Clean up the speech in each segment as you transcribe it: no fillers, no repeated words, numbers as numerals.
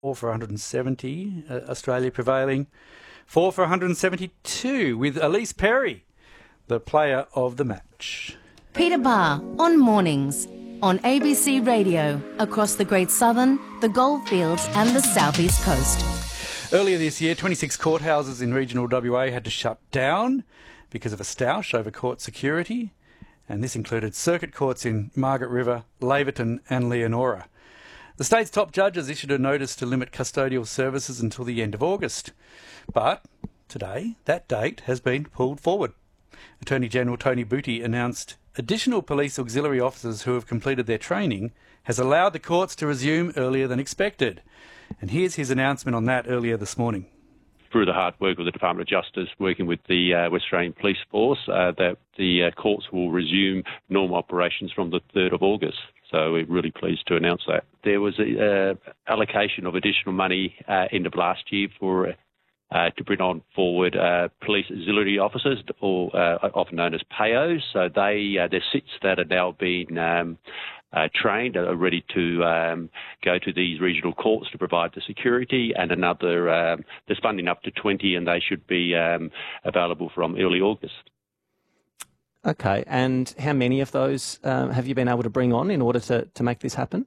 4 for 170, Australia prevailing 4 for 172 with Elise Perry, the player of the match. Peter Barr on Mornings on ABC Radio across the Great Southern, the Goldfields and the South East Coast. Earlier this year, 26 courthouses in regional WA had to shut down because of a stoush over court security, and this included circuit courts in Margaret River, Laverton and Leonora. The state's top judges issued a notice to limit custodial services until the end of August. But today, that date has been pulled forward. Attorney General Tony Butty announced additional police auxiliary officers who have completed their training has allowed the courts to resume earlier than expected. And here's his announcement on that earlier this morning. Through the hard work of the Department of Justice, working with the West Australian Police Force, that the courts will resume normal operations from the 3rd of August. So we're really pleased to announce that. There was an allocation of additional money end of last year for to bring on forward police auxiliary officers, or often known as PAOs. So there's SITs that are now being trained, are ready to go to these regional courts to provide the security, and there's funding up to 20, and they should be available from early August. Okay, and how many of those have you been able to bring on in order to make this happen?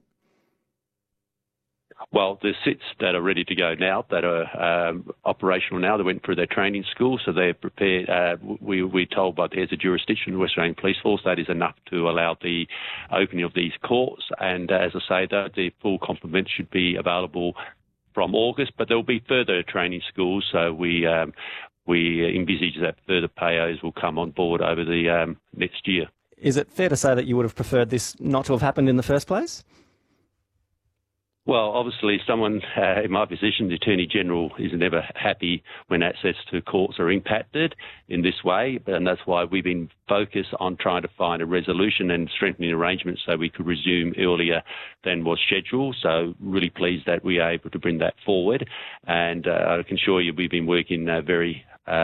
Well, there's SITs that are ready to go now, that are operational now. They went through their training school, so they're prepared. We're told by the heads of jurisdiction, the West Australian Police Force, that is enough to allow the opening of these courts. And as I say, the full complement should be available from August, but there will be further training schools, so we envisage that further PAOs will come on board over the next year. Is it fair to say that you would have preferred this not to have happened in the first place? Well, obviously, someone in my position, the Attorney General, is never happy when access to courts are impacted in this way, and that's why we've been focused on trying to find a resolution and strengthening arrangements so we could resume earlier than was scheduled. So really pleased that we are able to bring that forward, and I can assure you we've been working very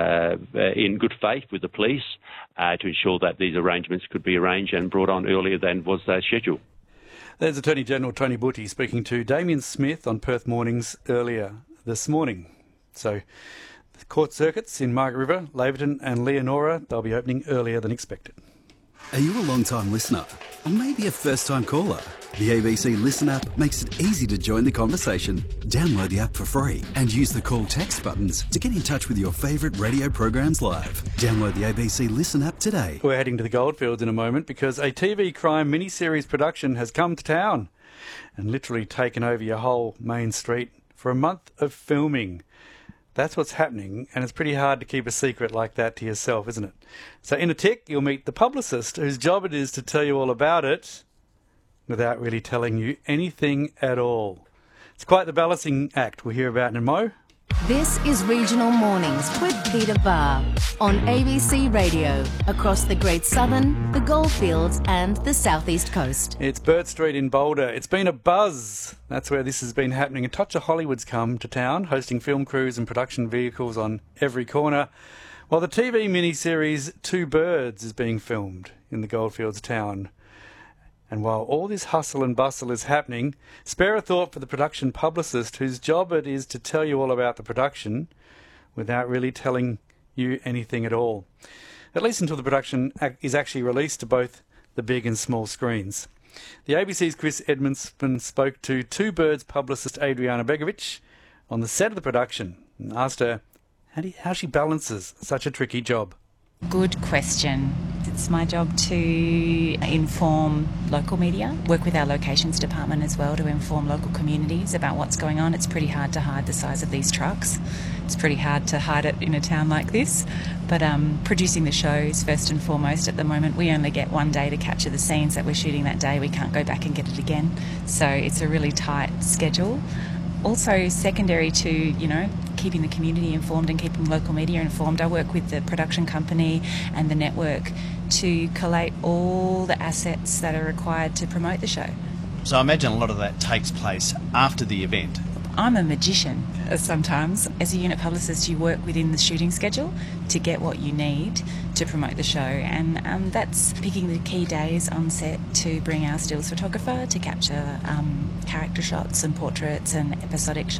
in good faith with the police to ensure that these arrangements could be arranged and brought on earlier than was scheduled. There's Attorney General Tony Butty speaking to Damien Smith on Perth Mornings earlier this morning. So the court circuits in Margaret River, Laverton and Leonora, they'll be opening earlier than expected. Are you a long-time listener? Or maybe a first-time caller? The ABC Listen app makes it easy to join the conversation. Download the app for free and use the call text buttons to get in touch with your favourite radio programs live. Download the ABC Listen app today. We're heading to the Goldfields in a moment because a TV crime miniseries production has come to town and literally taken over your whole main street for a month of filming. That's what's happening, and it's pretty hard to keep a secret like that to yourself, isn't it? So in a tick, you'll meet the publicist whose job it is to tell you all about it without really telling you anything at all. It's quite the balancing act we'll hear about in a mo. This is Regional Mornings with Peter Barr on ABC Radio across the Great Southern, the Goldfields and the South East Coast. It's Burt Street in Boulder. It's been a buzz. That's where this has been happening. A touch of Hollywood's come to town, hosting film crews and production vehicles on every corner, while the TV miniseries Two Birds is being filmed in the Goldfields town. And while all this hustle and bustle is happening, spare a thought for the production publicist whose job it is to tell you all about the production without really telling you anything at all. At least until the production is actually released to both the big and small screens. The ABC's Chris Edmondson spoke to Two Birds publicist Adriana Begovic on the set of the production and asked her how she balances such a tricky job. Good question. It's my job to inform local media, work with our locations department as well to inform local communities about what's going on. It's pretty hard to hide the size of these trucks. It's pretty hard to hide it in a town like this. But producing the shows, first and foremost, at the moment, we only get one day to capture the scenes that we're shooting that day. We can't go back and get it again. So it's a really tight schedule. Also secondary to, keeping the community informed and keeping local media informed, I work with the production company and the network to collate all the assets that are required to promote the show. So I imagine a lot of that takes place after the event. I'm a magician sometimes. As a unit publicist, you work within the shooting schedule to get what you need to promote the show, and that's picking the key days on set to bring our stills photographer to capture character shots and portraits and episodic shots.